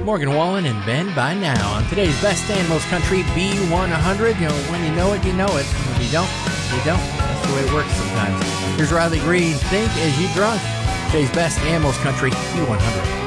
Morgan Wallen and Ben by now on today's Best Animals Country B100. When you know it, you know it. If you don't, you don't. That's the way it works sometimes. Here's Riley Green, Think As You Drunk. Today's Best Animals Country B100.